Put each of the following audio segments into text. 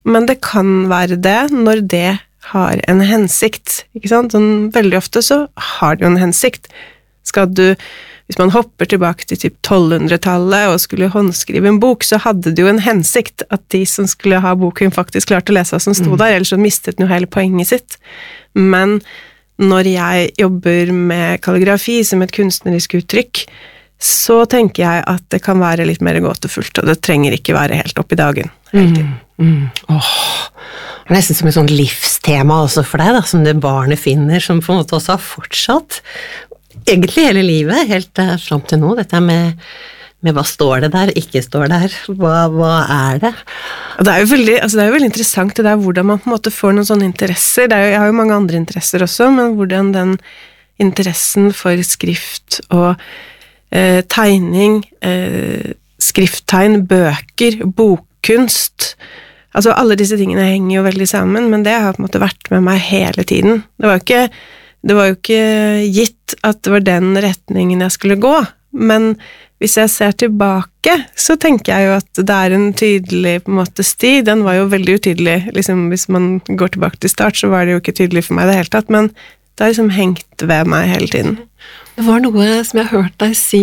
men det kan være det når det har en hensikt, ikke sant? Sånn, veldig ofte så har det jo en hensikt. Hvis man hopper tilbake til typ 1200-tallet og skulle håndskrive en bok, så hadde det jo en hensikt at de som skulle ha boken faktisk klarte å lese hva som stod der, ellers så mistet den jo hele poenget sitt. Men når jeg jobber med kalligrafi som et kunstnerisk uttrykk, så tenker jeg at det kan være litt mer gåtefullt, og det trenger ikke være helt opp i dagen. Det er nesten som et sånn livstema også for deg, da, som det barnet finner, som på en måte også har fortsatt egentlig hele livet, helt frem til nå, dette med hva står det der, ikke står der, hva er det? Og det er jo veldig interessant det der, hvordan man på en måte får noen sånne interesser. Jeg har jo mange andre interesser også, men hvordan den interessen for skrift og tegning, skrifttegn, bøker, bokkunst, altså alle disse tingene henger jo veldig sammen, men det har på en måte vært med meg hele tiden. Det var jo ikke gitt at det var den retningen jeg skulle gå, men hvis jeg ser tilbake, så tenker jeg jo at det er en tydelig på en måte sti. Den var jo veldig utydelig, liksom hvis man går tilbake til start, så var det jo ikke tydelig for meg i det hele tatt, men det har liksom hengt ved meg hele tiden. Det var noe som jeg har hørt deg si,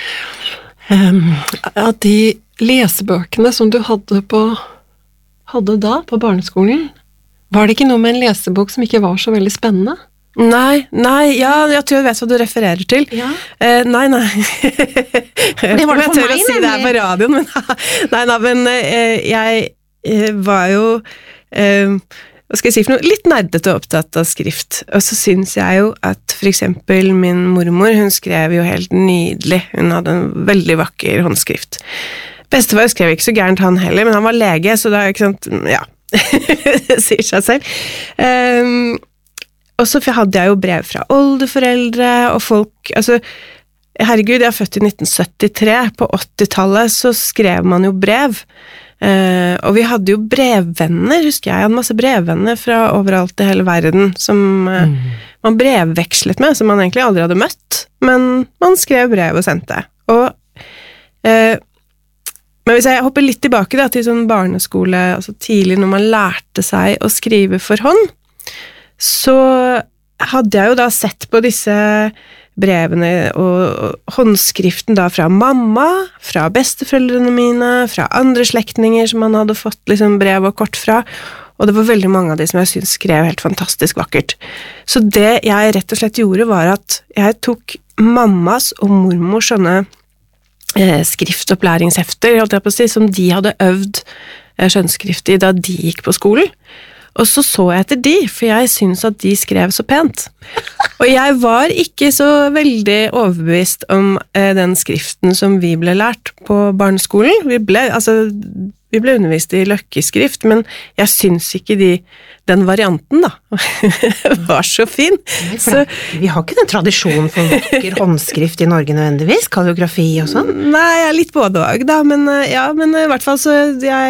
at de lesebøkene som du hadde da på barneskolen, var det ikke noe med en lesebok som ikke var så veldig spennende? Nei, jeg tror jeg vet hva du refererer til. Ja. Nei. Det var det for meg, å si det her på radioen, men jeg var jo, hva skal jeg si for noe, litt nerdete og opptatt av skrift, og så synes jeg jo at for eksempel min mormor, hun skrev jo helt nydelig, hun hadde en veldig vakker håndskrift. Bestefar skrev ikke så gærent han heller, men han var lege, så det er ikke sant, ja, det sier seg selv. Og så hadde jeg jo brev fra oldeforeldre og folk, altså, herregud, jeg er født i 1973, på 80-tallet så skrev man jo brev, og vi hadde jo brevvenner, husker jeg hadde masse brevvenner fra overalt i hele verden, som man brevvekslet med, som man egentlig aldri hadde møtt, men man skrev brev og sendte. Men hvis jeg hopper litt tilbake da, til sånn barneskole, altså tidlig når man lærte seg å skrive for hånd, så hadde jeg jo da sett på disse brevene og håndskriften da fra mamma, fra besteforeldrene mine, fra andre slektninger som man hadde fått liksom brev og kort fra, og det var veldig mange av de som jeg synes skrev helt fantastisk vakkert. Så det jeg rett og slett gjorde var at jeg tok mammas og mormors sånne skriftopplæringshefter, holdt jeg på å si, som de hadde øvd skjønnskrift i da de gikk på skolen. Og så jeg etter de, for jeg synes at de skrev så pent. Og jeg var ikke så veldig overbevist om den skriften som vi ble lært på barneskolen. Vi ble undervist i løkkeskrift, men jeg synes ikke den varianten da var så fin. Så, vi har ikke den tradisjonen for vakker håndskrift i Norge nødvendigvis, kalligrafi og sånn? Nei, jeg er litt både og da, men i hvert fall så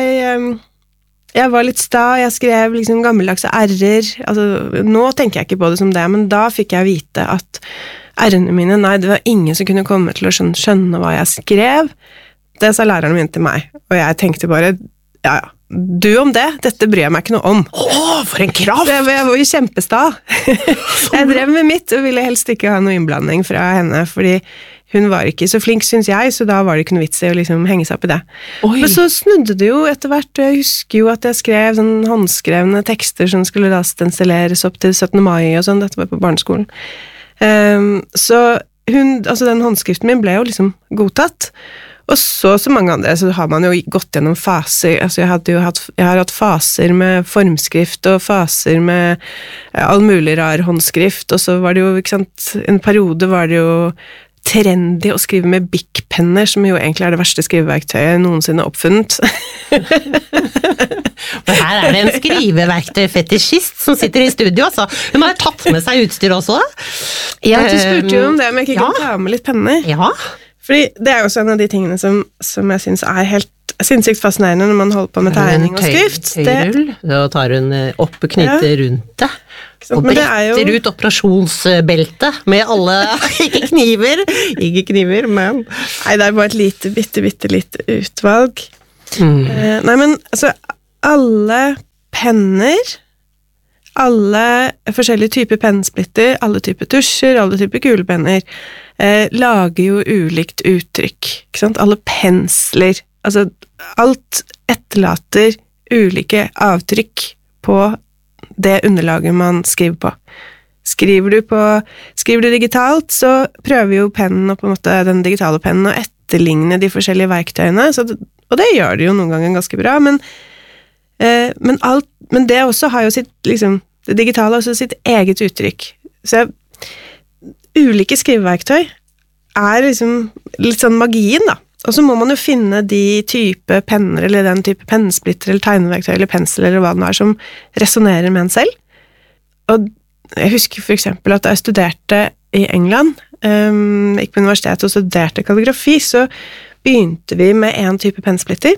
jeg var litt sta, jeg skrev liksom gammeldagse r-er, altså, nå tenker jeg ikke på det som det, men da fikk jeg vite at r-ene mine, nei, det var ingen som kunne komme til å skjønne hva jeg skrev. Det sa læreren min til meg, og jeg tenkte bare, ja, du om det, dette bryr jeg meg ikke noe om. For en kraft! Jeg var jo kjempesta. Jeg drev med mitt, og ville helst ikke ha noe innblanding fra henne, fordi hun var ikke så flink, synes jeg, så da var det ikke noe vits i å liksom henge seg opp i det. Oi. Men så snudde det jo etter hvert, og jeg husker jo at jeg skrev sånn håndskrevne tekster som skulle da stensileres opp til 17. mai og sånn, dette var på barneskolen. Så den håndskriften min ble jo liksom godtatt, og så mange andre, så har man jo gått gjennom faser, altså jeg har hatt faser med formskrift og faser med all mulig rar håndskrift, og så var det jo, ikke sant, en periode var det jo trendy å skrive med Bic-penner, som jo egentlig er det verste skriveverktøyet noensinne oppfunnet. Men her er det en skriveverktøy-fetisjist som sitter i studio, altså. Hun har tatt med seg utstyr også. Ja, du spurte jo om det, men jeg ikke kan ta med litt penner. Ja. Fordi det er jo også en av de tingene som jeg synes er helt sinnssykt fascinerende når man holder på med tegning og skrift. Tøyrull, da tar hun opp knyttet rundt det. Og bretter ut operasjonsbeltet med alle, ikke kniver, men... Nei, det er bare et bitte lite utvalg. Nei, men altså, alle penner, alle forskjellige typer pennsplitter, alle typer tusjer, alle typer kulepenner, lager jo ulikt uttrykk, ikke sant? Alle pensler, altså alt etterlater ulike avtrykk på det underlaget man skriver på. Skriver du digitalt, så prøver jo pennen og på en måte den digitale pennen å etterligne de forskjellige verktøyene, og det gjør det jo noen ganger ganske bra, men det også har jo sitt, liksom, det digitale har også sitt eget uttrykk. Så ulike skriveverktøy liksom litt sånn magien da, og så må man jo finne de type penner, eller den type pennsplitter, eller tegneverktøy, eller pensel, eller hva det er, som resonerer med en selv. Og jeg husker for eksempel at da jeg studerte i England, gikk på universitetet og studerte kalligrafi, så begynte vi med en type pennsplitter.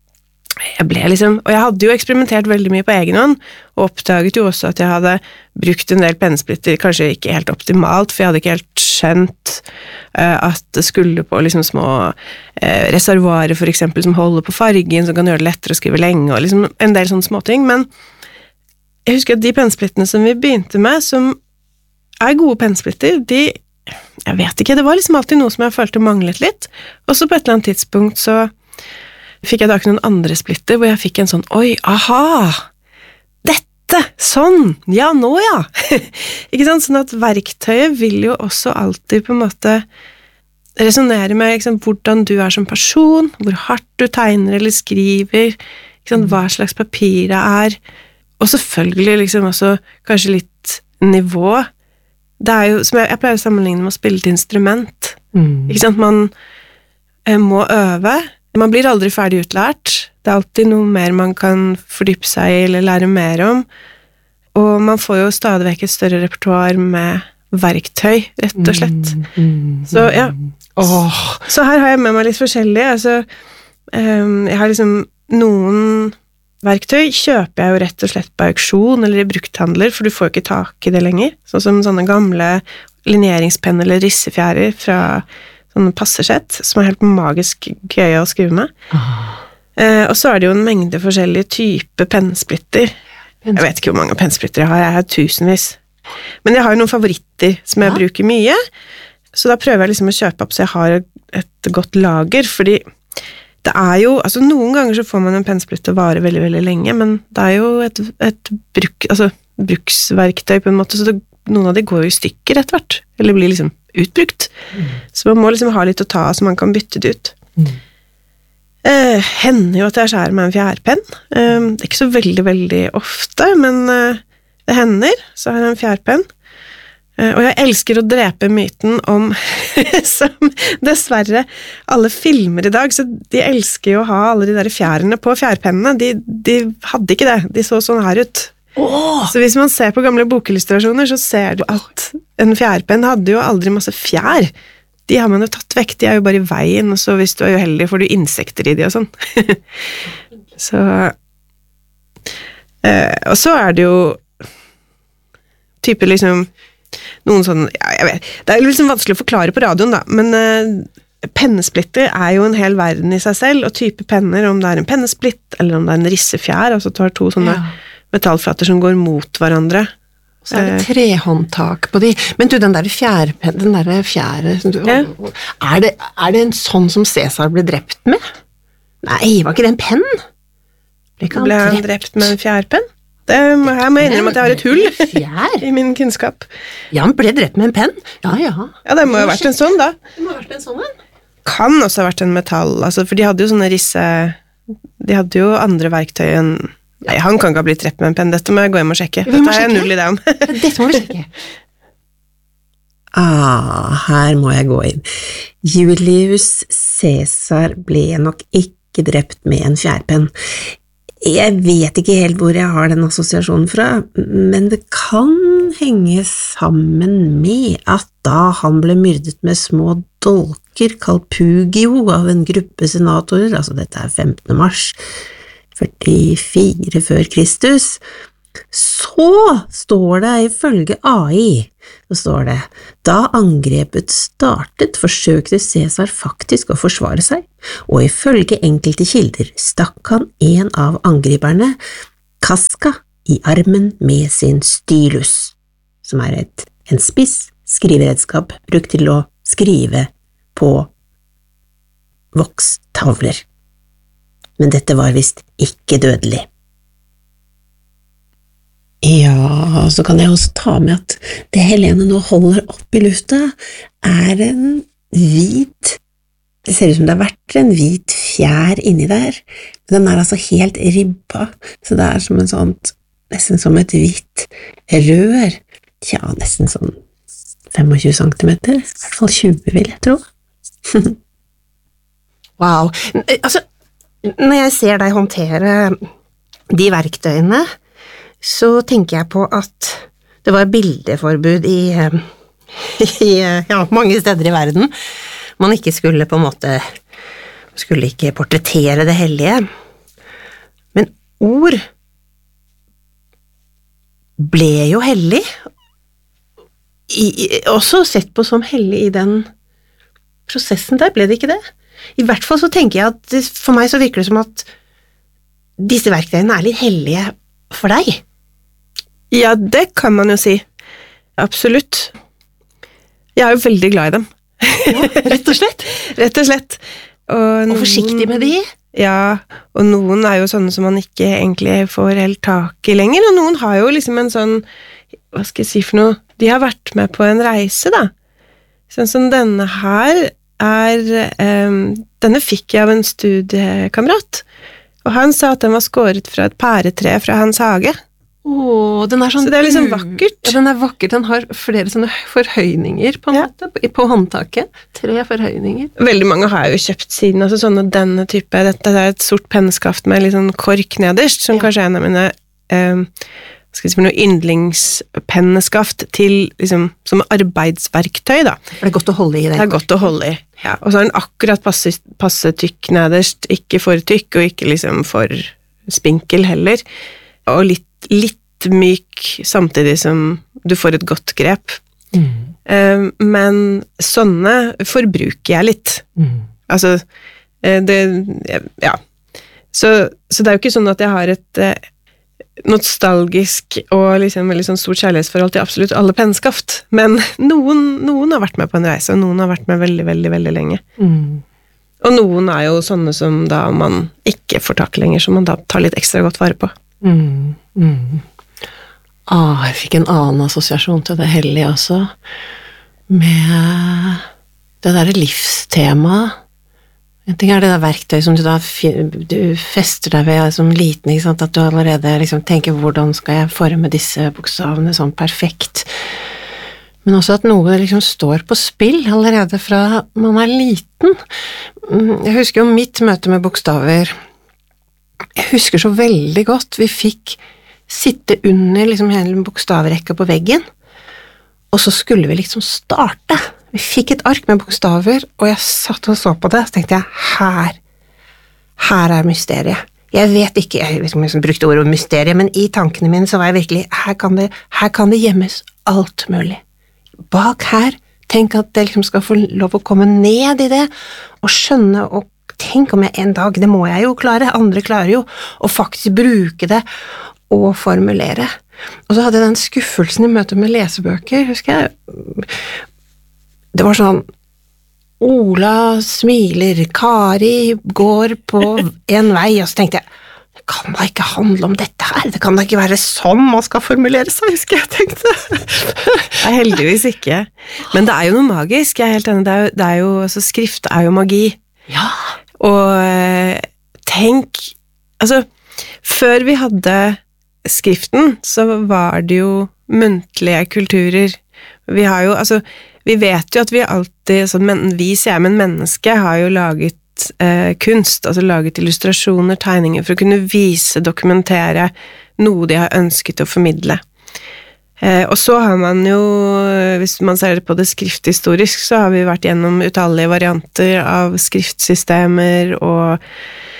Og jeg hadde jo eksperimentert veldig mye på egen hånd, og oppdaget jo også at jeg hadde brukt en del pennsplitter, kanskje ikke helt optimalt, for jeg hadde ikke helt skjønt at det skulle på liksom små reservoarer for eksempel, som holder på fargen, som kan gjøre det lettere å skrive lenge, og liksom en del sånne småting, men jeg husker at de pennsplittene som vi begynte med, som gode pennsplitter, jeg vet ikke, det var liksom alltid noe som jeg følte manglet litt, og så på et eller annet tidspunkt så fikk jeg tak i noen andre splitter, hvor jeg fikk en sånn, oi, aha, dette, sånn, ja, nå ja, ikke sant, sånn at verktøyet vil jo også alltid på en måte resonere med, ikke sant, hvordan du som person, hvor hardt du tegner eller skriver, ikke sant, hva slags papir det og selvfølgelig liksom også kanskje litt nivå. Det jo, som jeg pleier å sammenligne med å spille et instrument. Ikke sant? Man må øve. Man blir aldri ferdig utlært. Det alltid noe mer man kan fordype seg i eller lære mer om. Og man får jo stadig vekk et større repertoar med verktøy, rett og slett. Så ja. Så her har jeg med meg litt forskjellig. Altså, jeg har liksom noen verktøy kjøper jeg jo rett og slett på auksjon eller i brukthandler, for du får jo ikke tak i det lenger. Sånn som sånne gamle linjeringspenner eller rissefjærer fra sånne passesett, som helt magisk gøy å skrive med. Og så det jo en mengde forskjellige typer pennsplitter. Jeg vet ikke hvor mange pennsplitter jeg har tusenvis. Men jeg har jo noen favoritter som jeg bruker mye, så da prøver jeg liksom å kjøpe opp så jeg har et godt lager, fordi det jo, altså noen ganger så får man en pennsplitt til å vare veldig, veldig lenge, men det jo et bruksverktøy på en måte, så noen av de går jo i stykker etter hvert, eller blir liksom utbrukt. Så man må liksom ha litt å ta så man kan bytte det ut. Hender jo at jeg skjærer med en fjærpenn. Det ikke så veldig, veldig ofte, men det hender, så har jeg en fjærpenn. Og jeg elsker å drepe myten om, som dessverre alle filmer i dag, så de elsker jo å ha alle de der fjærene på fjærpennene. De hadde ikke det, de så sånn her ut. Så hvis man ser på gamle bokellustrasjoner, så ser du at en fjærpenn hadde jo aldri masse fjær. De har man jo tatt vekk, de jo bare i veien, og så hvis du uheldig får du insekter i de og sånn. Og så det jo type liksom noen sånn, ja, jeg vet, det liksom vanskelig å forklare på radioen da, men pennesplitter jo en hel verden i seg selv, og type penner, om det en pennesplitt, eller om det en rissefjær, altså du har to sånne metallflater som går mot hverandre. Så det trehåndtak på de. Men du, den der fjære, det en sånn som Cæsar ble drept med? Nei, var ikke det en penn? Ble han drept med en fjærpenn? Her må jeg innrømme at jeg har et hull i min kunnskap. Ja, han ble drept med en penn. Ja, det må jo ha vært en sånn da. Det må ha vært en sånn, Kan også ha vært en metall, altså, for de hadde jo sånne de hadde jo andre verktøy enn, nei, han kan ikke ha blitt drept med en penn, dette må jeg gå hjem og sjekke. Dette har jeg null idé om. Dette må vi sjekke. Her må jeg gå inn. Julius Cæsar ble nok ikke drept med en fjærpenn. Jeg vet ikke helt hvor jeg har den assosiasjonen fra, men det kan henge sammen med at da han ble myrdet med små dolker, kalpugio, av en gruppe senatorer, altså dette 15. mars 44 før Kristus, så står det ifølge AI så står det, da angrepet startet, forsøkte Cæsar faktisk å forsvare seg, og ifølge enkelte kilder stakk han en av angriperne, Casca, i armen med sin stylus, som en spiss skriveredskap brukt til å skrive på vokstavler. Men dette var visst ikke dødelig. Ja, så kan jeg også ta med at det Helene nå holder opp i lufta en hvit, det ser ut som det har vært en hvit fjær inni der, men den altså helt ribba, så det som en sånt, nesten som et hvitt rør, tja, nesten sånn 25 centimeter, i hvert fall 20 vil jeg tro. Wow, altså, når jeg ser deg håndtere de verktøyene, så tenker jeg på at det var bildeforbud i mange steder i verden. Man ikke skulle på en måte, skulle ikke portrettere det hellige. Men ord ble jo hellig, også sett på som hellig i den prosessen der, ble det ikke det? I hvert fall så tenker jeg at for meg så virker det som at disse verktøyene litt hellige for deg. Ja, det kan man jo si. Absolutt. Jeg jo veldig glad i dem. Ja, rett og slett? Rett og slett. Og forsiktig med de? Ja, og noen jo sånne som man ikke egentlig får helt tak i lenger, og noen har jo liksom en sånn, hva skal jeg si for noe, de har vært med på en reise da. Sånn som denne her denne fikk jeg av en studiekamerat, og han sa at den var skåret fra et pæretre fra hans hage. Den sånn, så det liksom vakkert. Ja, den vakkert, den har flere sånne forhøyninger på en måte, på håndtaket. 3 forhøyninger. Veldig mange har jo kjøpt siden, altså sånne denne type, dette et sort penneskaft med litt sånn kork nederst, som kanskje en av mine skal jeg si for noe yndlingspenneskaft til liksom, som arbeidsverktøy da. Det godt å holde i det. Det godt å holde i, ja. Og så den akkurat passe tykk nederst, ikke for tykk og ikke liksom for spinkel heller, og litt myk samtidig som du får et godt grep. Men sånne forbruker jeg litt. Altså, ja. Så det jo ikke sånn at jeg har et nostalgisk og liksom veldig sånn stort kjærlighetsforhold til absolutt alle pennskaft, men noen har vært med på en reise, og noen har vært med veldig, veldig, veldig lenge. Og noen jo sånne som da man ikke får tak lenger, som man da tar litt ekstra godt vare på. Jeg fikk en annen assosiasjon til det hellige også, med det der livstemaet. En ting det der verktøy som du fester deg ved som liten, ikke sant? At du allerede liksom tenker hvordan skal jeg forme disse bokstavene sånn perfekt. Men også at noe liksom står på spill allerede fra man liten. Jeg husker jo mitt møte med bokstaver. Jeg husker så veldig godt, vi fikk sitte under liksom hele bokstavrekka på veggen, og så skulle vi liksom starte. Vi fikk et ark med bokstaver, og jeg satt og så på det, så tenkte jeg, her mysteriet. Jeg vet ikke, jeg vet ikke om jeg brukte ordet mysteriet, men i tankene mine så var jeg virkelig, her kan det gjemmes alt mulig. Bak her, tenk at det liksom skal få lov å komme ned i det, og skjønne, og tenk om jeg en dag, det må jeg jo klare, andre klarer jo, å faktisk bruke det, og formulere. Og så hadde jeg den skuffelsen i møte med lesebøker, husker jeg. Det var sånn, Ola smiler, Kari går på en vei, og så tenkte jeg, det kan da ikke handle om dette her, det kan da ikke være sånn man skal formulere seg, husker jeg tenkte. Nei, heldigvis ikke. Men det jo noe magisk, jeg helt enig, det jo, altså skrift jo magi. Ja. Og tenk, altså, før vi hadde skriften, så var det jo muntlige kulturer. Vi har jo, altså, vi vet jo at vi alltid, altså, vi sier, men mennesket har jo laget kunst, altså laget illustrasjoner, tegninger, for å kunne vise, dokumentere noe de har ønsket å formidle. Og så har man jo, hvis man ser på det skrifthistorisk, så har vi vært gjennom utallige varianter av skriftsystemer og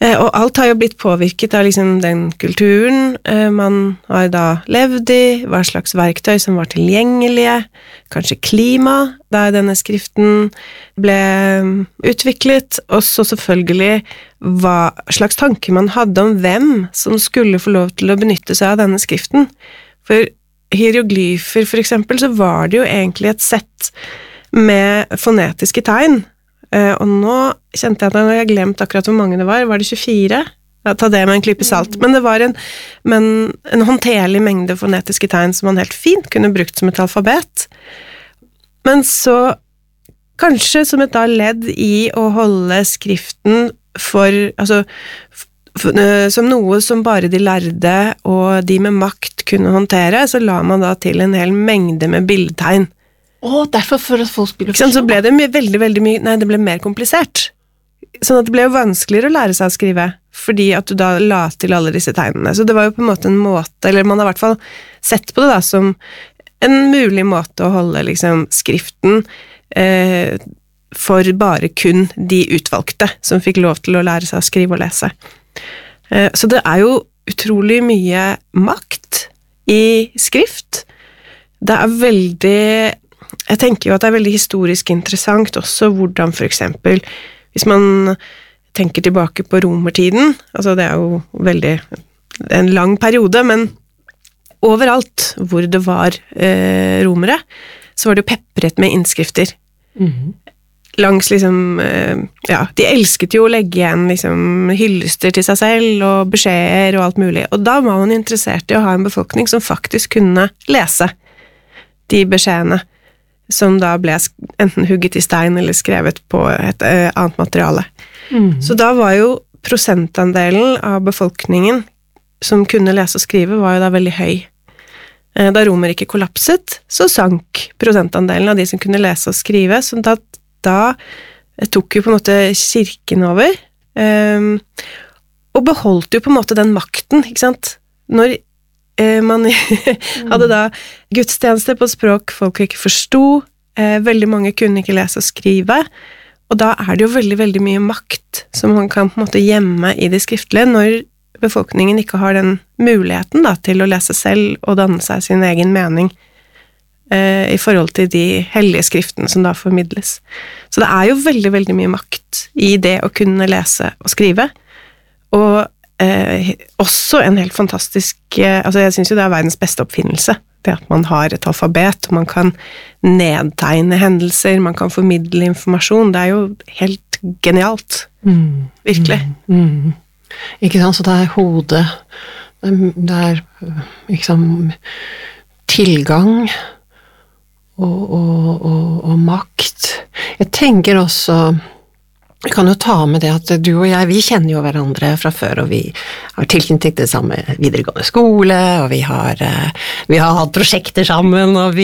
Og alt har jo blitt påvirket av liksom den kulturen man har da levd i, hva slags verktøy som var tilgjengelige, kanskje klima, da denne skriften ble utviklet, og så selvfølgelig hva slags tanker man hadde om hvem som skulle få lov til å benytte seg av denne skriften. For hieroglyfer for eksempel, så var det jo egentlig et sett med fonetiske tegn, og nå kjente jeg at jeg har glemt akkurat hvor mange det var det 24? Ja, ta det med en klype salt. Men det var en håndterlig mengde fonetiske tegn som man helt fint kunne brukt som et alfabet. Men så, kanskje som et da ledd i å holde skriften som noe som bare de lærde og de med makt kunne håndtere, så la man da til en hel mengde med bildetegn. Derfor for at folk skulle forstå. Så ble det veldig mye, det ble mer komplisert. Sånn at det ble jo vanskeligere å lære seg å skrive, fordi at du da la til alle disse tegnene. Så det var jo på en måte eller man har i hvert fall sett på det da, som en mulig måte å holde liksom skriften for bare kun de utvalgte, som fikk lov til å lære seg å skrive og lese. Så det er jo utrolig mye makt i skrift. Det er veldig... Jeg tenker jo at det er veldig historisk interessant også hvordan for eksempel, hvis man tenker tilbake på romertiden, altså det er jo veldig en lang periode, men overalt hvor det var romere, så var det jo peppret med innskrifter. Langs liksom, de elsket jo å legge igjen liksom hyllester til seg selv og beskjeder og alt mulig, og da var man interessert i å ha en befolkning som faktisk kunne lese de beskjedene, som da ble enten hugget i stein eller skrevet på et annet materiale. Så da var jo prosentandelen av befolkningen som kunne lese og skrive var jo da veldig høy. Da Romerriket kollapset, så sank prosentandelen av de som kunne lese og skrive, så da tok jo på en måte kirken over, og beholdt jo på en måte den makten, ikke sant? Når man hadde da gudstjenester på språk folk ikke forsto, veldig mange kunne ikke lese og skrive, og da er det jo veldig, veldig mye makt som man kan på en måte gjemme i det skriftlige, når befolkningen ikke har den muligheten da, til å lese selv og danne seg sin egen mening i forhold til de hellige skriftene som da formidles. Så det er jo veldig, veldig mye makt i det å kunne lese og skrive, og også en helt fantastisk, altså jeg synes jo det er verdens beste oppfinnelse, det at man har et alfabet, man kan nedtegne hendelser, man kan formidle informasjon, det er jo helt genialt, virkelig. Ikke sant, så det er hodet, det er liksom tilgang og makt. Jeg tenker også, vi kan jo ta med det at du og jeg, vi kjenner jo hverandre fra før, og vi har tilknyttet det samme videregående skole, og vi har hatt prosjekter sammen, og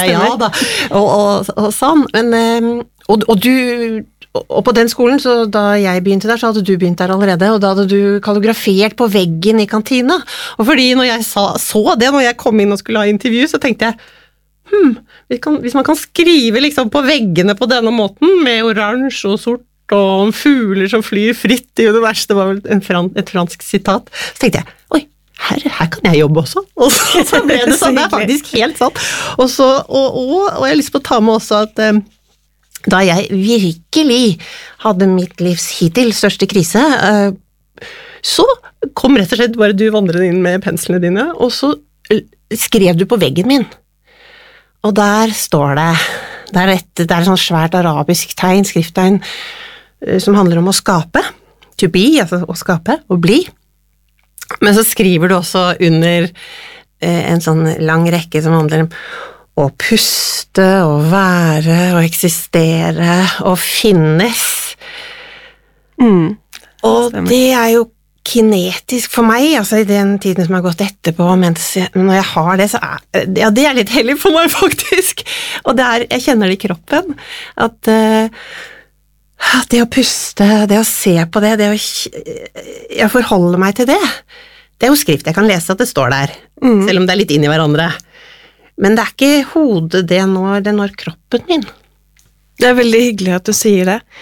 og sånn, men, og du, og på den skolen, så da jeg begynte der, så hadde du begynt der allerede, og da hadde du kalligrafert på veggen i kantina, og fordi når jeg så det, når jeg kom inn og skulle ha intervju, så tenkte jeg, hvis man kan skrive liksom på veggene på denne måten, med oransje og sort, og fugler som flyr fritt i universet, det var vel et fransk sitat, så tenkte jeg, oi, her kan jeg jobbe også, og så ble det sånn, det er faktisk helt sant, og jeg har lyst på å ta med også at da jeg virkelig hadde mitt livs hittil største krise, så kom rett og slett bare du vandrende inn med penslene dine, og så skrev du på veggen min, og der står det, det er et sånn svært arabisk tegn, skrifttegn, som handler om å skape, to be, altså å skape, å bli. Men så skriver du også under en sånn lang rekke som handler om å puste, å være, å eksistere, å finnes. Og det er jo kinetisk for meg, altså i den tiden som har gått etterpå, når jeg har det, så det er litt hellig for meg faktisk. Og jeg kjenner det i kroppen, at det å puste, det å se på det, jeg forholder meg til det. Det er jo skrift, jeg kan lese at det står der, selv om det er litt inn i hverandre. Men det er ikke hodet det når kroppen min. Det er veldig hyggelig at du sier det.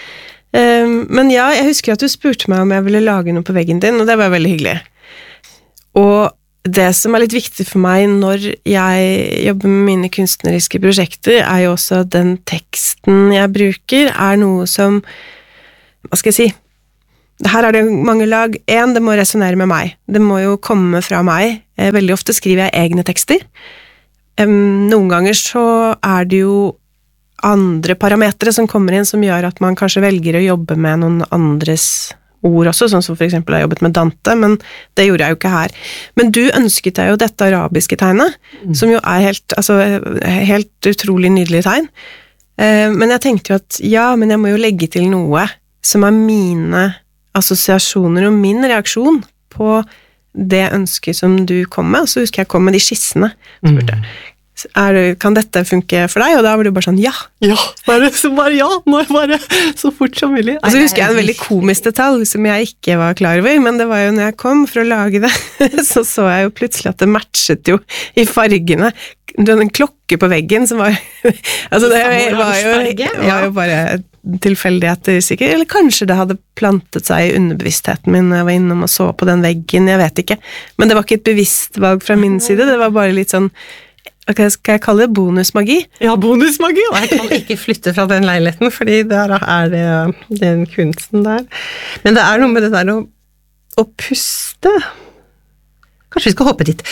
Men ja, jeg husker at du spurte meg om jeg ville lage noe på veggen din, og det var veldig hyggelig. Og det som litt viktig for meg når jeg jobber med mine kunstneriske prosjekter, jo også at den teksten jeg bruker noe som, hva skal jeg si, her det mange lag. Det må resonere med meg. Det må jo komme fra meg. Veldig ofte skriver jeg egne tekster. Noen ganger så det jo andre parametre som kommer inn som gjør at man kanskje velger å jobbe med noen andres ord også, sånn som for eksempel jeg har jobbet med Dante, men det gjorde jeg jo ikke her. Men du ønsket deg jo dette arabiske tegnet, som jo helt utrolig nydelig tegn. Men jeg tenkte jo at ja, men jeg må jo legge til noe som mine assosiasjoner og min reaksjon på det ønsket som du kom med, og så husker jeg kom med de skissene. Kan dette funke for deg? Og da var du bare sånn, ja. Ja, bare så fort som mulig. Og så husker jeg en veldig komisk detalj som jeg ikke var klar over, men det var jo når jeg kom for å lage det, så jeg jo plutselig at det matchet jo i fargene. En klokke på veggen som var altså det var jo bare tilfeldigheter sikkert, eller kanskje det hadde plantet seg i underbevisstheten min når jeg var innom og så på den veggen, jeg vet ikke. Men det var ikke et bevisst valg fra min side, det var bare litt sånn, skal jeg kalle det bonusmagi? Ja, bonusmagi, og jeg kan ikke flytte fra den leiligheten, fordi der det den kunsten der. Men det noe med det der å puste. Kanskje vi skal hoppe dit.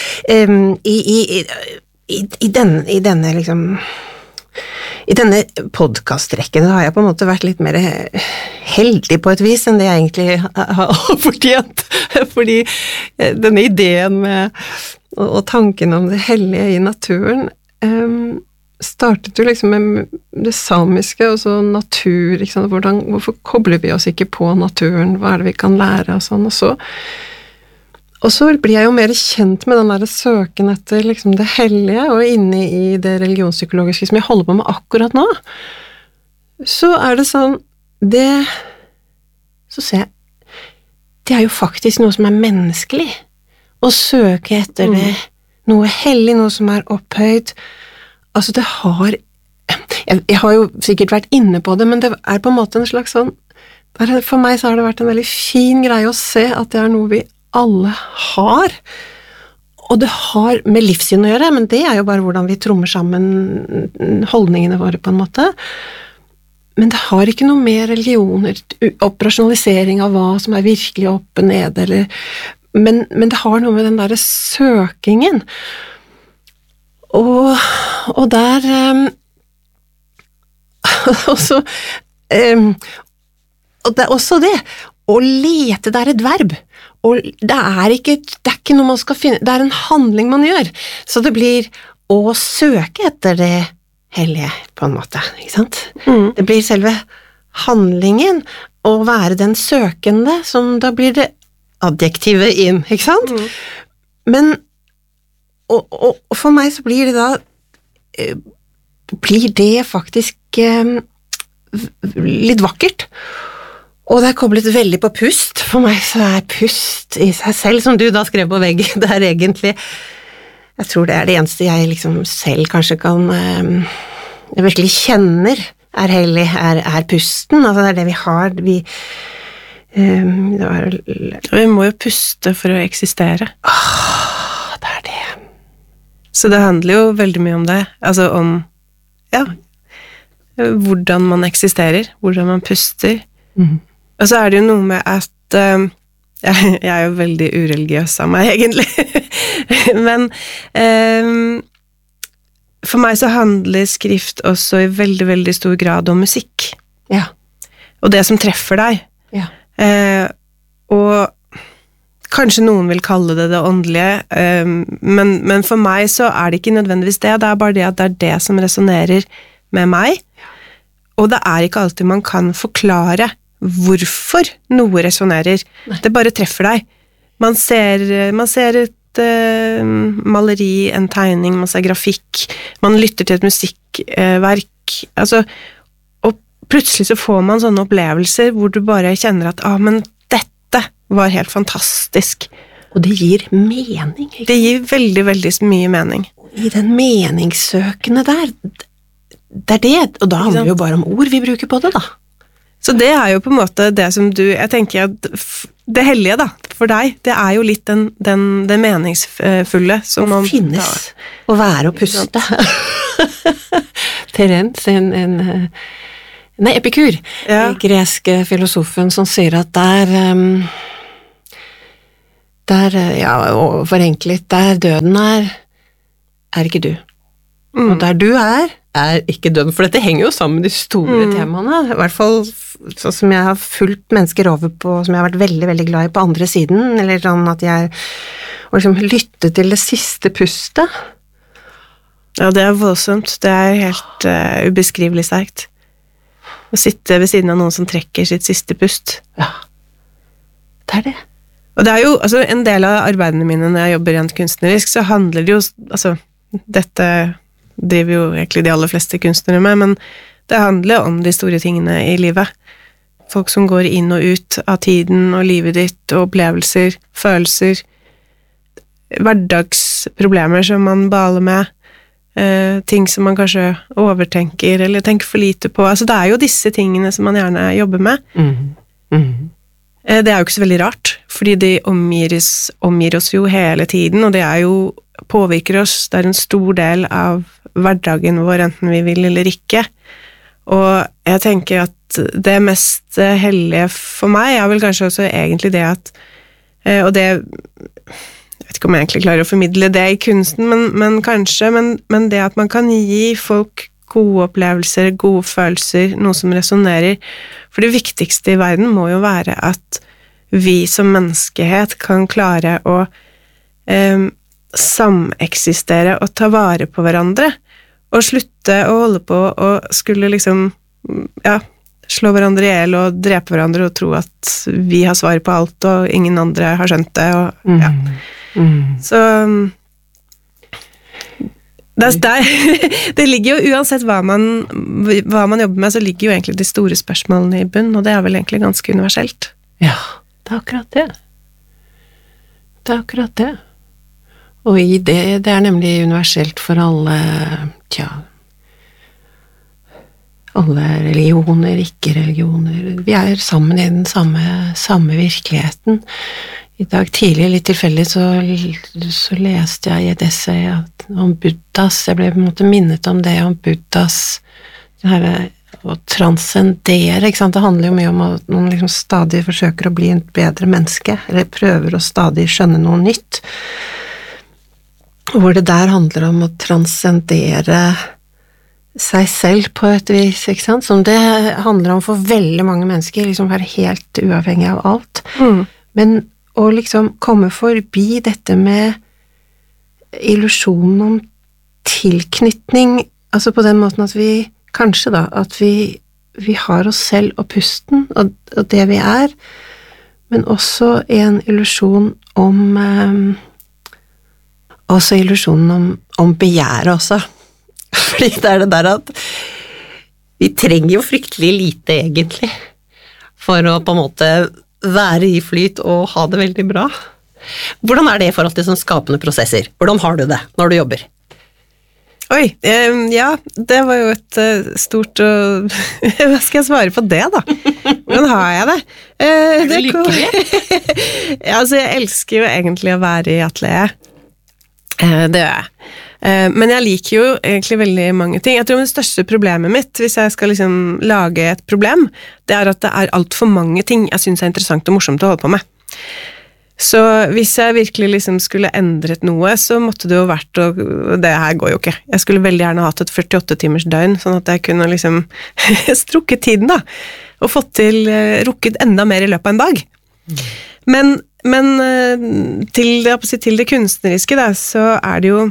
I denne liksom i denne podcastrekken har jeg på en måte vært litt mer heldig på et vis enn det jeg egentlig har fortjent, fordi denne ideen med og tanken om det hellige i naturen startet jo liksom med det samiske og så natur, ikke sant? Hvorfor kobler vi oss ikke på naturen, hva det vi kan lære og sånn, og så blir jeg jo mer kjent med den der søken etter liksom det hellige, og inne i det religionspsykologiske som jeg holder på med akkurat nå, så det sånn, så ser jeg, det jo faktisk noe som menneskelig, å søke etter det, noe hellig, noe som opphøyd, altså det jeg har jo sikkert vært inne på det, men det på en måte en slags sånn, for meg så har det vært en veldig fin greie å se at det noe vi alle har, og det har med livssyn å gjøre, men det jo bare hvordan vi trommer sammen holdningene våre på en måte, men det har ikke noe med religioner, operasjonalisering av hva som virkelig opp og ned, men det har noe med den der søkingen, og der også, og det også det, å lete det et verb, og det ikke noe man skal finne, det en handling man gjør, så det blir å søke etter det hellige på en måte, ikke sant? Det blir selve handlingen å være den søkende, som da blir det adjektivet inn, ikke sant? Men og for meg så blir det da blir det faktisk litt vakkert, og det koblet veldig på pust. For meg så pust i seg selv, som du da skrev på veggen, det egentlig, jeg tror det det eneste jeg liksom selv kanskje kan, jeg virkelig kjenner hellig, pusten, altså det det vi har, vi må jo puste for å eksistere. Det det. Så det handler jo veldig mye om det, altså om, ja, hvordan man eksisterer, hvordan man puster. Og så det jo noe med at jeg jo veldig ureligiøs av meg egentlig, men for meg så handler skrift også i veldig, veldig stor grad om musikk. Ja. Og det som treffer deg. Ja. Og kanskje noen vil kalle det åndelige, men for meg så det ikke nødvendigvis det, det bare det at det det som resonerer med meg, og det ikke alltid man kan forklare hvorfor noe resonerer. Det bare treffer deg. Man ser et maleri, en tegning, man ser grafikk, man lytter til et musikkverk, altså, og plutselig så får man sånne opplevelser hvor du bare kjenner at, men dette var helt fantastisk. Og det gir mening. Ikke? Det gir veldig, veldig mye mening. I den meningssøkende der, det det, og da handler det jo bare om ord vi bruker på det da. Så det jo på en måte det som jeg tenker at det hellige da, for deg, det jo litt det meningsfulle som å finnes, å være og puste. Terence, Epikur, gresk filosofen som sier at forenklet, der døden ikke du. Og der du ikke døden, for dette henger jo sammen med de store temaene, i hvert fall sånn som jeg har fulgt mennesker over på, som jeg har vært veldig, veldig glad i på andre siden, eller sånn at jeg liksom lyttet til det siste pustet. Ja, det voldsomt, det helt ubeskrivelig sterkt. Å sitte ved siden av noen som trekker sitt siste pust. Ja, det det. Og det jo, altså en del av arbeidene mine når jeg jobber rent kunstnerisk, så handler det jo, altså dette driver jo egentlig de aller fleste kunstnere med, men det handler om de store tingene i livet. Folk som går inn og ut av tiden og livet ditt, og opplevelser, følelser, hverdagsproblemer som man baler med, ting som man kanskje overtenker eller tenker for lite på. Altså det jo disse tingene som man gjerne jobber med. Det jo ikke så veldig rart, fordi de omgir oss jo hele tiden, og det jo påvirker oss. Det en stor del av hverdagen vår, enten vi vil eller ikke. Og jeg tenker at det mest hellige for meg vel kanskje også egentlig det at, og det, jeg vet ikke om jeg egentlig klarer å formidle det i kunsten, men kanskje, men det at man kan gi folk gode opplevelser, gode følelser, noe som resonerer. For det viktigste i verden må jo være at vi som menneskehet kan klare å sameksistere og ta vare på hverandre, og slutte å holde på og skulle liksom, slå hverandre i hjel og drepe hverandre og tro at vi har svar på alt og ingen andre har skjønt det, og Så det ligger jo, uansett hva man jobber med, så ligger jo egentlig de store spørsmålene i bunn, og det vel egentlig ganske universelt. Ja, det akkurat det. Det akkurat det. Og i det nemlig universelt for alle, alle religioner, ikke-religioner. Vi sammen i den samme virkeligheten. I dag tidlig, litt tilfeldig, så leste jeg i et essay om Buddhas, jeg ble på en måte minnet om det, om Buddhas, det her å transcendere, ikke sant? Det handler jo mye om at man liksom stadig forsøker å bli en bedre menneske, eller prøver å stadig skjønne noe nytt, hvor det der handler om å transcendere seg selv på et vis, ikke sant? Som det handler om for veldig mange mennesker, liksom være helt uavhengig av alt. Men å liksom komme forbi dette med illusjonen om tilknytning, altså på den måten at vi, kanskje da, at vi har oss selv og pusten, og det vi men også en illusjon om også illusjonen om begjæret også. Fordi det det der at vi trenger jo fryktelig lite egentlig for å på en måte være i flyt og ha det veldig bra. Hvordan det i forhold til sånn skapende prosesser? Hvordan har du det når du jobber? Oi, ja, det var jo et stort hva skal jeg svare på det da? Hvordan har jeg det? Du lykkelig? Ja, altså jeg elsker jo egentlig å være i atelier. Det gjør jeg. Men jeg liker jo egentlig veldig mange ting. Jeg tror det største problemet mitt, hvis jeg skal liksom lage et problem, det at det alt for mange ting jeg synes interessant og morsomt å holde på med. Så hvis jeg virkelig liksom skulle endret noe, så måtte det jo vært, og det her går jo ikke, jeg skulle veldig gjerne hatt et 48 timers døgn, sånn at jeg kunne liksom strukket tiden da, og fått til, rukket enda mer i løpet av en dag. Men til det kunstneriske da, så det jo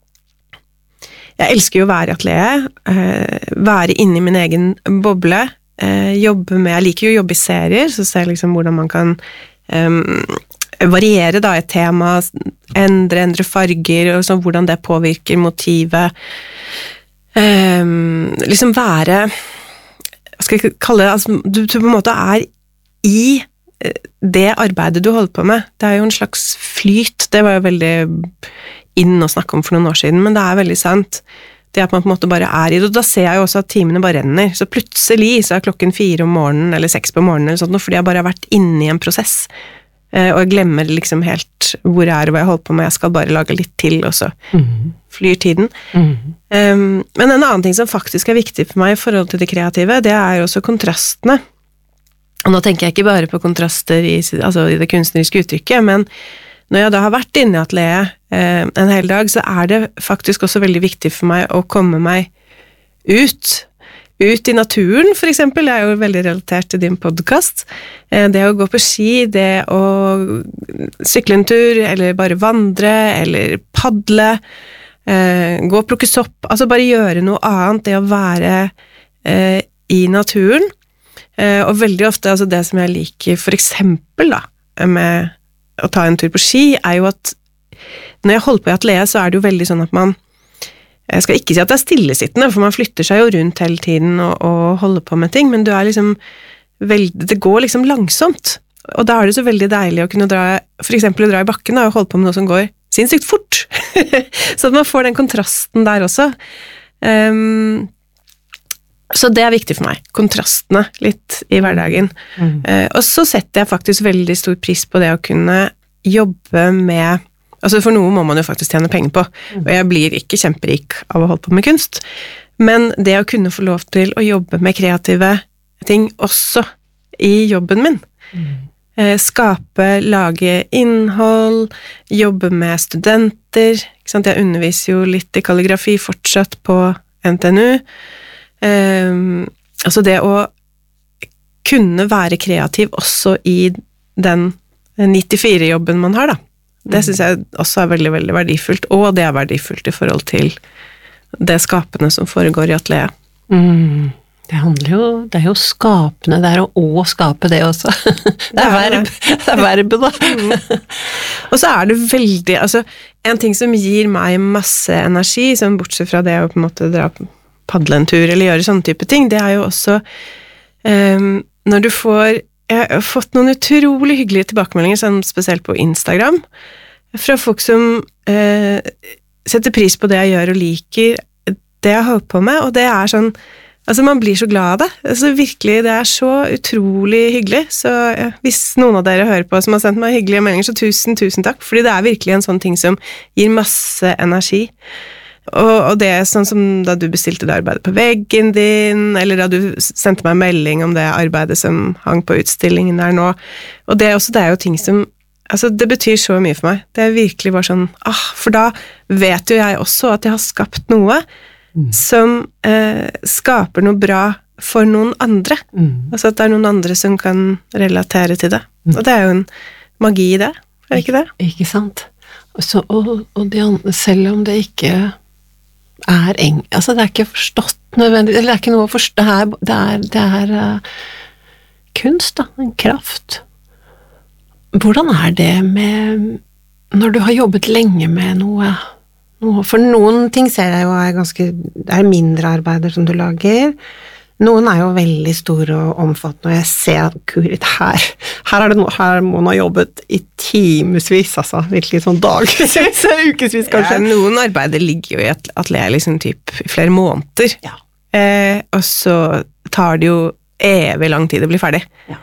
jeg elsker jo å være i atelier, være inne i min egen boble, jobbe med, jeg liker jo å jobbe i serier, så ser jeg liksom hvordan man kan variere da et tema, endre farger, og så hvordan det påvirker motivet, liksom være, hva skal jeg kalle det, altså, du på en måte i det arbeidet du holder på med, det jo en slags flyt, det var jo veldig inn å snakke om for noen år siden, men det veldig sant. det at man på en måte bare er i det, og da ser jeg jo også at timene bare renner, så plutselig så er klokken 4 om morgenen, eller 6 på morgenen, eller sånt, fordi jeg bare har vært inne i en prosess, og jeg glemmer liksom helt hvor jeg er og hva jeg holder på med, jeg skal bare lage litt til, og så flyr tiden. Men en annen ting som faktisk er viktig for meg i forhold til det kreative, det er jo også kontrastene. Og nå tenker jeg ikke bare på kontraster i det kunstneriske uttrykket, men når jeg da har vært inne i atelieret en hel dag, så er det faktisk også veldig viktig for meg å komme meg ut i naturen, for eksempel. Jeg er jo veldig relatert til din podcast. Det å gå på ski, det å sykle en tur, eller bare vandre, eller paddle, gå og plukke sopp, altså bare gjøre noe annet, det å være i naturen. Og veldig ofte, altså det som jeg liker for eksempel da, med å ta en tur på ski, er jo at når jeg holder på i atelieret, så er det jo veldig sånn at jeg skal ikke si at det er stillesittende, for man flytter seg jo rundt hele tiden og holder på med ting, men du er liksom det går liksom langsomt, og da er det så veldig deilig å kunne for eksempel dra i bakken da, og holde på med noe som går sinnssykt fort, så at man får den kontrasten der også. Så det er viktig for meg, kontrastene litt i hverdagen. Og så setter jeg faktisk veldig stor pris på det å kunne jobbe med, altså for noe må man jo faktisk tjene penger på, og jeg blir ikke kjemperik av å holde på med kunst, men det å kunne få lov til å jobbe med kreative ting også i jobben min, skape, lage innhold, jobbe med studenter, ikke sant? Jeg underviser jo litt i kalligrafi fortsatt på NTNU, altså det å kunne være kreativ også i den 94-jobben man har da, det synes jeg også er veldig, veldig verdifullt, og det er verdifullt i forhold til det skapende som foregår i atelieret. Det er jo skapende, det er å skape det også. Det er verbet da. Og så er det veldig, altså en ting som gir meg masse energi, som bortsett fra det å på en måte paddle en tur eller gjøre sånne type ting, det er jo også når du jeg har fått noen utrolig hyggelige tilbakemeldinger, sånn spesielt på Instagram, fra folk som setter pris på det jeg gjør og liker det jeg holder på med, og det er sånn, altså man blir så glad av det, altså virkelig, det er så utrolig hyggelig, så hvis noen av dere hører på som har sendt meg hyggelige meldinger, så tusen takk, fordi det er virkelig en sånn ting som gir masse energi. Og det er sånn som da du bestilte det arbeidet på veggen din, eller da du sendte meg en melding om det arbeidet som hang på utstillingen der nå, og det er jo ting som, altså det betyr så mye for meg, det er virkelig bare sånn, for da vet jo jeg også at jeg har skapt noe som skaper noe bra for noen andre, altså at det er noen andre som kan relatere til det, og det er jo en magi i det, er det ikke det? Ikke sant? Og de andre, selv om det ikke altså det er ikke forstått nødvendig, eller det er ikke noe å forstå, det er kunst da, en kraft. Hvordan er det med, når du har jobbet lenge med noe, for noen ting ser jeg jo det er mindre arbeider som du lager, noen er jo veldig store og omfattende, og jeg ser at Kurit, her må man ha jobbet i timesvis, altså, virkelig sånn dagsvis, ukesvis kanskje. Ja, noen arbeider ligger jo i atelier liksom typ i flere måneder, og så tar det jo evig lang tid å bli ferdig. Ja.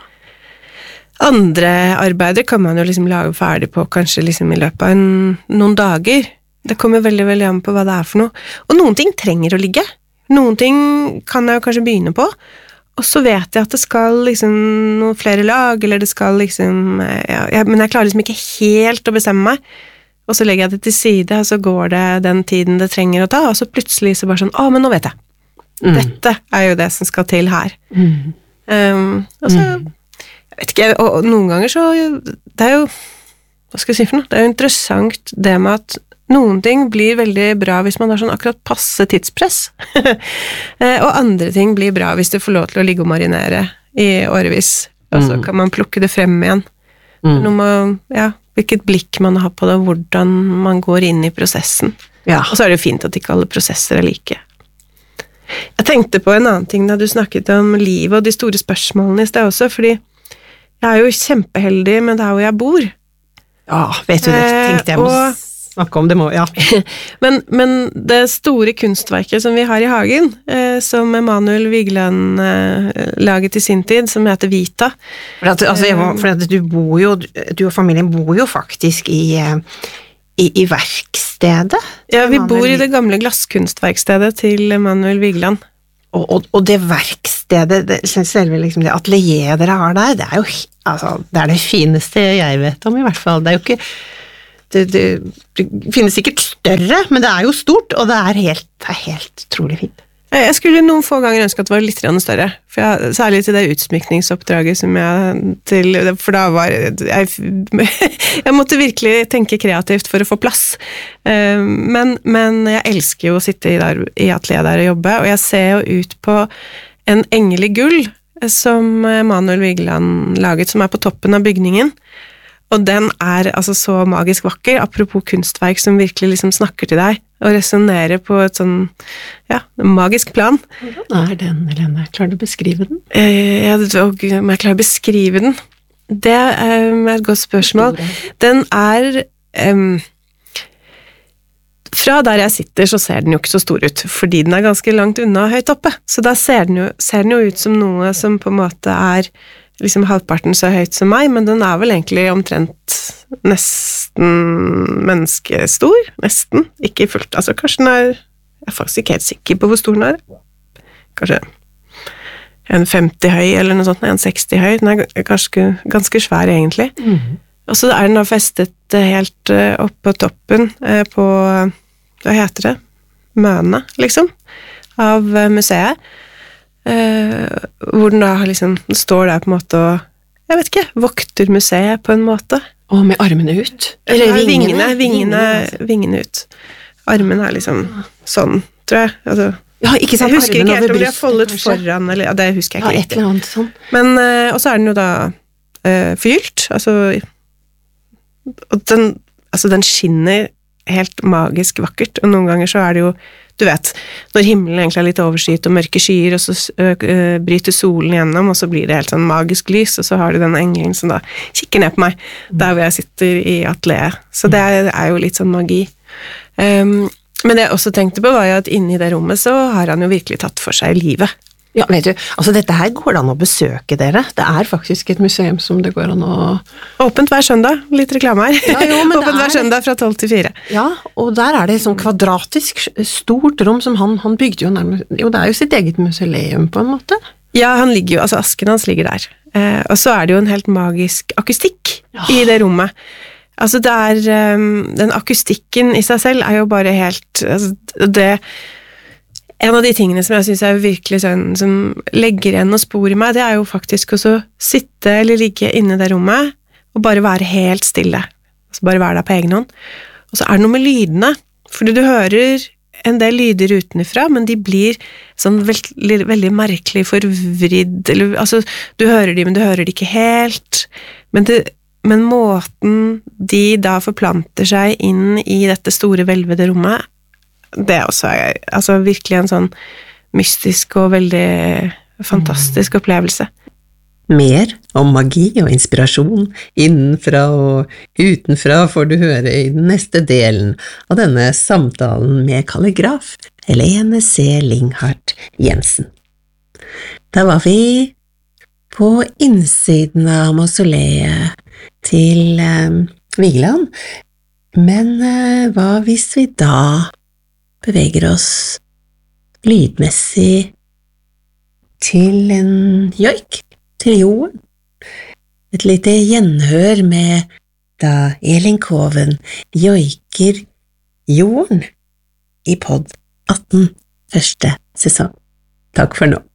Andre arbeider kan man jo liksom lage ferdig på kanskje liksom i løpet av noen dager. Det kommer veldig, veldig an på hva det er for noe. Og noen ting trenger å ligge. Noen ting kan jeg jo kanskje begynne på, og så vet jeg at det skal liksom noen flere lag, eller det skal liksom, men jeg klarer liksom ikke helt å bestemme meg, og så legger jeg det til side, og så går det den tiden det trenger å ta, og så plutselig så bare sånn, men nå vet jeg. Dette er jo det som skal til her. Og så, jeg vet ikke, og noen ganger så, det er jo, hva skal jeg si for noe? Det er jo interessant det med at noen ting blir veldig bra hvis man har sånn akkurat passe tidspress, og andre ting blir bra hvis du får lov til å ligge og marinere i årevis, og så kan man plukke det frem igjen. Hvilket blikk man har på det, hvordan man går inn i prosessen. Og så er det jo fint at ikke alle prosesser er like. Jeg tenkte på en annen ting da du snakket om livet og de store spørsmålene i sted også, fordi jeg er jo kjempeheldig med der hvor jeg bor. Ja, vet du det, tenkte jeg snakke om, det må, ja. Men det store kunstverket som vi har i hagen, som Emanuel Vigeland laget i sin tid, som heter Vita. For at du og familien bor jo faktisk i verkstedet. Ja, vi bor i det gamle glasskunstverkstedet til Emanuel Vigeland. Og det verkstedet, selve liksom det atelieret dere har der, det er jo det er det fineste jeg vet om i hvert fall. Det er jo ikke, det finnes sikkert større, men det er jo stort, og det er helt utrolig fint. Jeg skulle noen få ganger ønske at det var litt større, særlig til det utsmykningsoppdraget som for da var jeg måtte virkelig tenke kreativt for å få plass, men jeg elsker jo å sitte i atelieret der og jobbe, og jeg ser jo ut på en engel i gull som Emanuel Vigeland laget, som på toppen av bygningen. Og den altså så magisk vakker, apropos kunstverk som virkelig liksom snakker til deg, og resonerer på et sånn, magisk plan. Hvordan den, Helene? Klarer du å beskrive den? Om jeg klarer å beskrive den? Det et godt spørsmål. Den fra der jeg sitter så ser den jo ikke så stor ut, fordi den ganske langt unna høyt oppe, så da ser den jo ut som noe som på en måte liksom halvparten så høyt som meg, men den vel egentlig omtrent nesten menneskestor, nesten, ikke fullt, altså kanskje den jeg er faktisk ikke helt sikker på hvor stor den kanskje en 50 høy eller noe sånt, en 60 høy, den ganske svær egentlig, og så den da festet helt opp på toppen på, hva heter det, møne, liksom, av museet, hvor den da liksom står der på en måte og, jeg vet ikke, vokter museet på en måte. Og med armene ut? Eller vingene ut. Armene liksom sånn, tror jeg. Altså, ja, ikke sant, jeg husker ikke helt om de har brystet, foldet kanskje. foran, eller det husker jeg ikke et riktig. eller annet sånn. Men, og så den jo da forgylt, og den skinner helt magisk vakkert, og noen ganger så det jo, du vet, når himmelen egentlig litt overskyet og mørke skyer, og så bryter solen gjennom, og så blir det helt sånn magisk lys, og så har du den engelen som da kikker ned på meg, der hvor jeg sitter i atelieret. Så det jo litt sånn magi. Men det jeg også tenkte på var jo at inne i det rommet så har han jo virkelig tatt for seg livet. Ja, vet du, altså dette her går det an å besøke dere. Det faktisk et museum som det går an å... Åpent hver søndag, litt reklame her. Ja, jo, men Åpent hver søndag fra 12 til 4. Ja, og der det sånn kvadratisk stort rom som han bygde jo nærmest... Jo, det jo sitt eget museum på en måte. Ja, han ligger jo, altså asken hans ligger der. Og så det jo en helt magisk akustikk i det rommet. Altså det den akustikken i seg selv jo bare helt... Altså, en av de tingene som jeg synes virkelig sånn, som legger igjen noe spor i meg, det jo faktisk også sitte eller ligge inne i det rommet, og bare være helt stille. Altså bare være der på egen hånd. Og så det noe med lydene, fordi du hører en del lyder utenfra, men de blir sånn veldig merkelig forvridd, eller, altså, du hører de, men du hører de ikke helt, men måten de da forplanter seg inn i dette store hvelvede rommet, det også altså virkelig en sånn mystisk og veldig fantastisk opplevelse. Mer om magi og inspirasjon innenfra og utenfra får du høre i den neste delen av denne samtalen med kalligraf Helene C. Linghart Jensen. Da var vi på innsiden av mausoleet til Vigeland, men hva hvis vi da beveger oss lydmessig til en joik, til jorden. Et lite gjenhør med da Elin Koven joiker jorden i Pod 18 første sesong. Takk for nå.